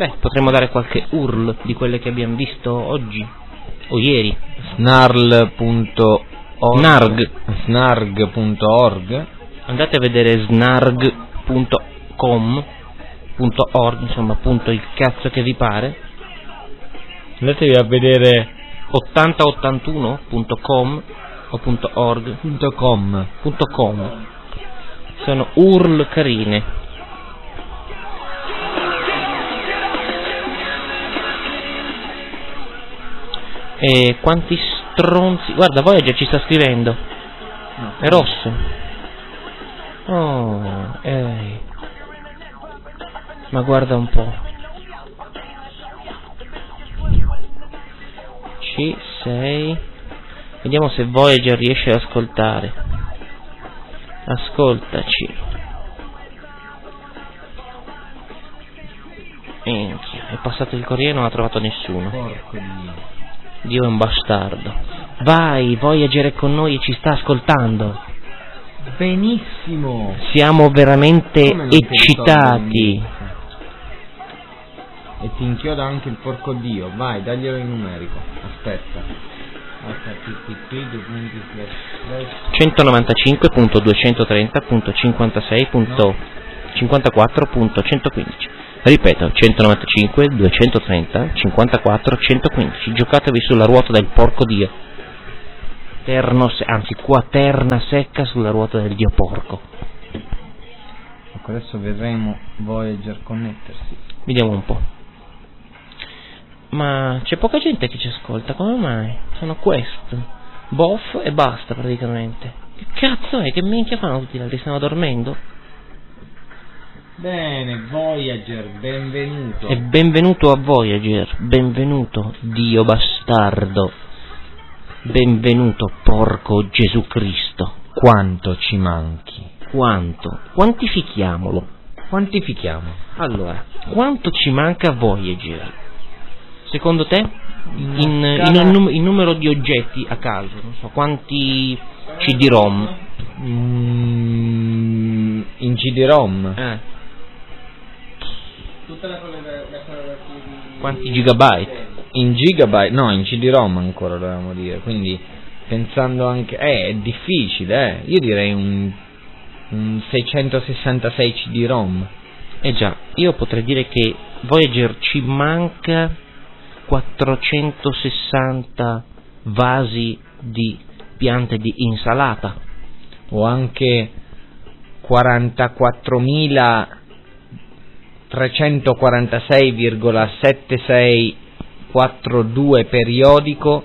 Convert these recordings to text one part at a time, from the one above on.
Beh, potremmo dare qualche URL di quelle che abbiamo visto oggi o ieri. Snarg.org. Andate a vedere snarg.com.org, insomma, punto il cazzo che vi pare. Andatevi a vedere 8081.com o .org. .com. Sono URL carine. E quanti stronzi. Guarda, Voyager ci sta scrivendo. No. È rosso. Oh, ehi. Ma guarda un po'. Ci sei. Vediamo se Voyager riesce ad ascoltare. Ascoltaci. Minchia, è passato il corriere e non ha trovato nessuno. Porco Dio. Dio è un bastardo. Vai, Voyager è con noi e ci sta ascoltando. Benissimo. Siamo veramente Come non ti eccitati. E ti inchioda anche il porco Dio. Vai, daglielo in numerico. Aspetta. 195.230.56.54.115. Ripeto, 195, 230, 54, 115. Giocatevi sulla ruota del porco Dio. Quaterna secca sulla ruota del Dio porco. Ecco, adesso vedremo Voyager connettersi. Vediamo un po'. Ma c'è poca gente che ci ascolta, come mai? Sono Quest, Boff e basta praticamente. Che cazzo è? Che minchia fanno tutti gli altri? Stanno dormendo? Bene, Voyager, benvenuto. E benvenuto a Voyager, benvenuto Dio bastardo, benvenuto porco Gesù Cristo. Quanto ci manchi? Quanto? Quantifichiamolo. Quantifichiamo. Allora, quanto ci manca a Voyager? Secondo te? In numero di oggetti a caso, non so, quanti CD-ROM? In CD-ROM? Quanti gigabyte? In gigabyte? No, in CD-ROM ancora dovevamo dire, quindi pensando anche... è difficile, Io direi un 666 CD-ROM. Già, io potrei dire che Voyager ci manca 460 vasi di piante di insalata. O anche 44.346,7642 periodico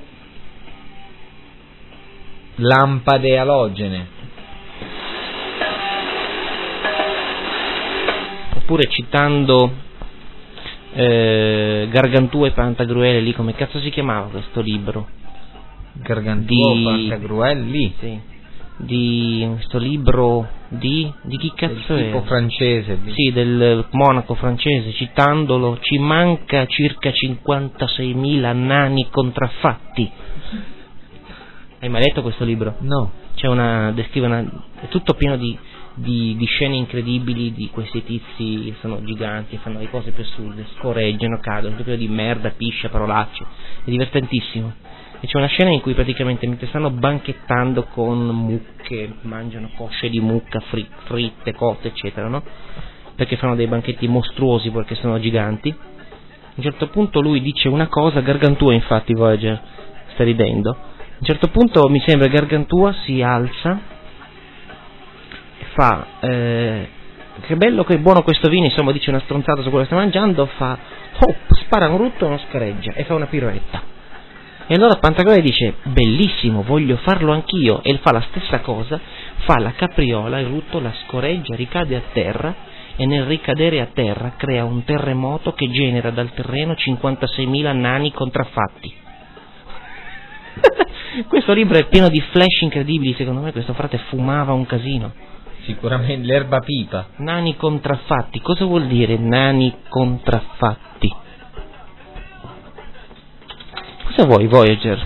lampade alogene. Oppure citando Gargantua e Pantagruele, lì come cazzo si chiamava questo libro? Gargantua e Pantagruele, lì? Sì. Di questo libro di chi cazzo è? Tipo francese. Sì, del monaco francese, citandolo, ci manca circa 56.000 nani contraffatti. Hai mai letto questo libro? No. È tutto pieno di scene incredibili di questi tizi che sono giganti, fanno le cose più assurde, scorreggiano, cadono, tutto pieno di merda, piscia, parolacce. È divertentissimo. E c'è una scena in cui praticamente mentre stanno banchettando con mucche, mangiano cosce di mucca fritte, cotte, eccetera, no? Perché fanno dei banchetti mostruosi perché sono giganti. A un certo punto lui dice una cosa, Gargantua infatti, Voyager sta ridendo. A un certo punto mi sembra Gargantua si alza e fa che bello, che buono questo vino, insomma dice una stronzata su quello che sta mangiando, fa hop, spara un rutto e uno scareggia e fa una piroetta. E allora Pantagruele dice bellissimo, voglio farlo anch'io, e fa la stessa cosa, fa la capriola, il rutto la scorreggia, ricade a terra e nel ricadere a terra crea un terremoto che genera dal terreno 56.000 nani contraffatti. Questo libro è pieno di flash incredibili, secondo me questo frate fumava un casino. Sicuramente l'erba pipa. Nani contraffatti, cosa vuol dire nani contraffatti? Cosa vuoi, Voyager?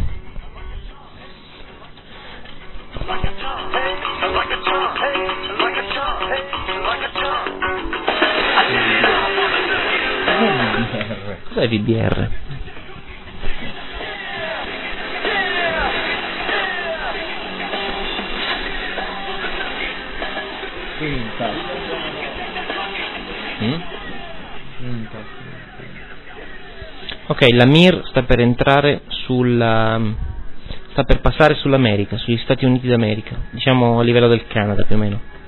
VBR. Cos'è VBR? Ok, la Mir sta per entrare sta per passare sull'America, sugli Stati Uniti d'America, diciamo a livello del Canada più o meno.